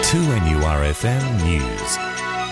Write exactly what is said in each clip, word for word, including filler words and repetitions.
two N U R F M News.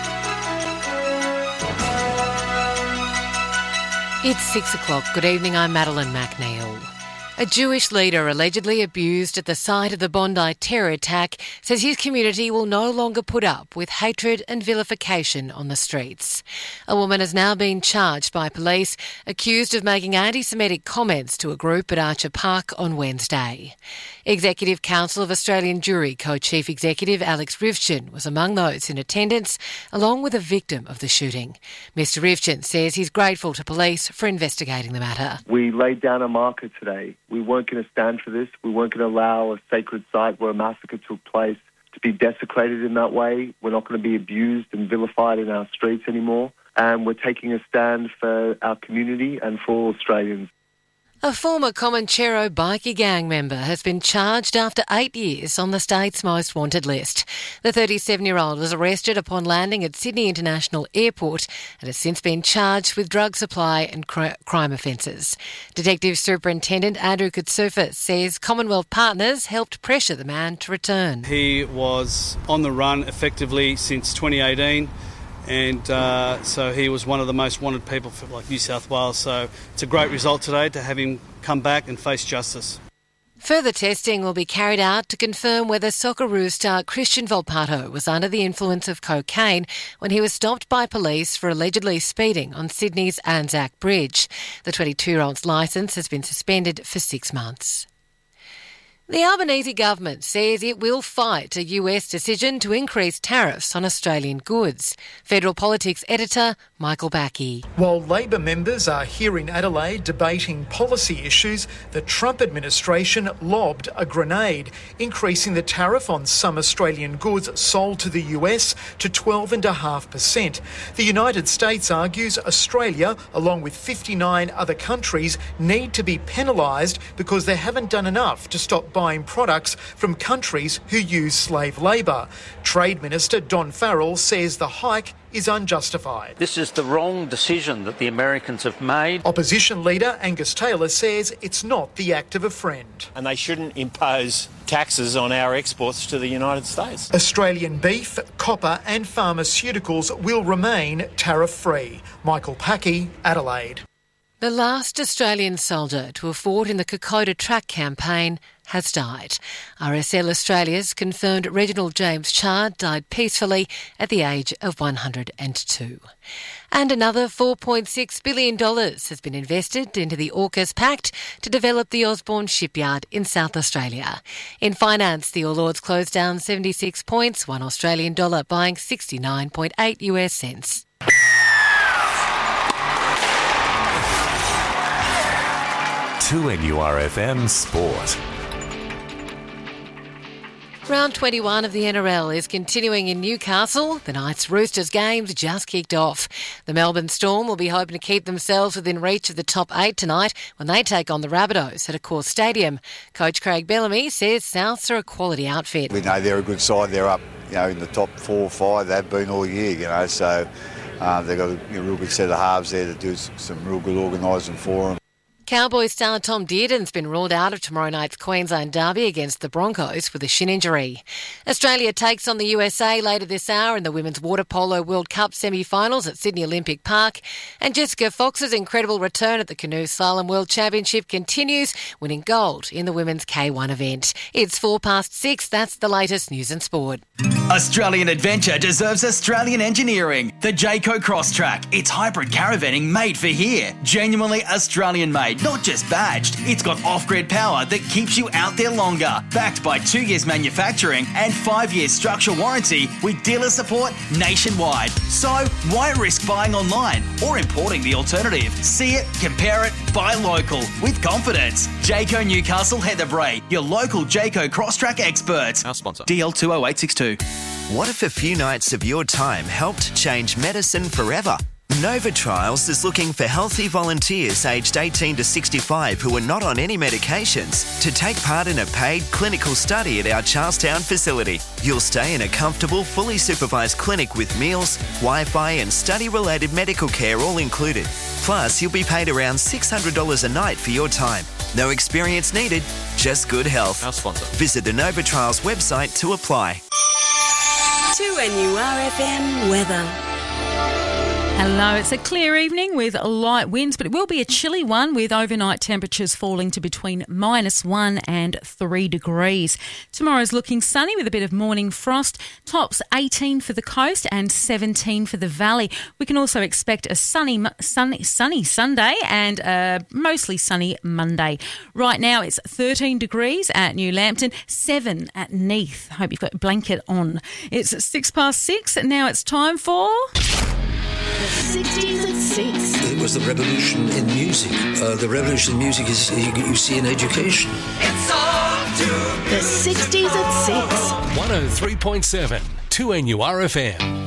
It's six o'clock. Good evening, I'm Madeline McNeil. A Jewish leader allegedly abused at the site of the Bondi terror attack says his community will no longer put up with hatred and vilification on the streets. A woman has now been charged by police, accused of making anti-Semitic comments to a group at Archer Park on Wednesday. Executive Council of Australian Jewry co-chief executive Alex Rivchin was among those in attendance, along with a victim of the shooting. Mister Rivchin says he's grateful to police for investigating the matter. We laid down a marker today. We weren't going to stand for this. We weren't going to allow a sacred site where a massacre took place to be desecrated in that way. We're not going to be abused and vilified in our streets anymore. And we're taking a stand for our community and for all Australians. A former Comanchero bikie gang member has been charged after eight years on the state's most wanted list. The thirty-seven-year-old was arrested upon landing at Sydney International Airport and has since been charged with drug supply and cr- crime offences. Detective Superintendent Andrew Katsoufa says Commonwealth partners helped pressure the man to return. He was on the run effectively since twenty eighteen. And uh, so he was one of the most wanted people for like New South Wales. So it's a great result today to have him come back and face justice. Further testing will be carried out to confirm whether Socceroos star Christian Volpato was under the influence of cocaine when he was stopped by police for allegedly speeding on Sydney's Anzac Bridge. The twenty-two-year-old's licence has been suspended for six months. The Albanese government says it will fight a U S decision to increase tariffs on Australian goods. Federal Politics editor Michael Backey. While Labor members are here in Adelaide debating policy issues, the Trump administration lobbed a grenade, increasing the tariff on some Australian goods sold to the U S to twelve point five percent. The United States argues Australia, along with fifty-nine other countries, need to be penalised because they haven't done enough to stop buying products from countries who use slave labour. Trade Minister Don Farrell says the hike is unjustified. This is the wrong decision that the Americans have made. Opposition leader Angus Taylor says it's not the act of a friend. And they shouldn't impose taxes on our exports to the United States. Australian beef, copper and pharmaceuticals will remain tariff-free. Michael Packey, Adelaide. The last Australian soldier to have fought in the Kokoda Track campaign has died. R S L Australia's confirmed Reginald James Chard died peacefully at the age of one hundred two. And another four point six billion dollars has been invested into the AUKUS Pact to develop the Osborne shipyard in South Australia. In finance, the All Ords closed down seventy-six points, one Australian dollar buying sixty-nine point eight US cents. two N U R F M Sport. Round twenty-one of the N R L is continuing in Newcastle. The Knights Roosters games just kicked off. The Melbourne Storm will be hoping to keep themselves within reach of the top eight tonight when they take on the Rabbitohs at Accor Stadium. Coach Craig Bellamy says Souths are a quality outfit. We know they're a good side. They're up, you know, in the top four or five. They've been all year, you know, so uh, they've got a, a real good set of halves there to do some real good organising for them. Cowboys star Tom Dearden's been ruled out of tomorrow night's Queensland derby against the Broncos with a shin injury. Australia takes on the U S A later this hour in the Women's Water Polo World Cup semi-finals at Sydney Olympic Park. And Jessica Fox's incredible return at the Canoe Slalom World Championship continues, winning gold in the Women's K one event. It's four past six. That's the latest news and sport. Australian adventure deserves Australian engineering. The Jayco Crosstrack. It's hybrid caravanning made for here. Genuinely Australian made, not just badged. It's got off-grid power that keeps you out there longer. Backed by two years manufacturing and five years structural warranty with dealer support nationwide. So why risk buying online or importing the alternative? See it, compare it, buy local with confidence. Jayco Newcastle Heather Bray, your local Jayco Crosstrack experts. Our sponsor. D L two oh eight six two. What if a few nights of your time helped change medicine forever? Nova Trials is looking for healthy volunteers aged eighteen to sixty-five who are not on any medications to take part in a paid clinical study at our Charlestown facility. You'll stay in a comfortable, fully supervised clinic with meals, Wi-Fi and study-related medical care all included. Plus, you'll be paid around six hundred dollars a night for your time. No experience needed, just good health. Our sponsor. Visit the Nova Trials website to apply. two N U R F M weather. Hello, it's a clear evening with light winds, but it will be a chilly one with overnight temperatures falling to between minus one and three degrees. Tomorrow's looking sunny with a bit of morning frost. Tops eighteen for the coast and seventeen for the valley. We can also expect a sunny, sunny, sunny Sunday and a mostly sunny Monday. Right now it's thirteen degrees at New Lambton, seven at Neath. Hope you've got a blanket on. It's six past six. Now it's time for... The sixties at six. It was the revolution in music. Uh, the revolution in music is you, you see in education. It's on to the sixties at six. one oh three point seven, two N U R F M.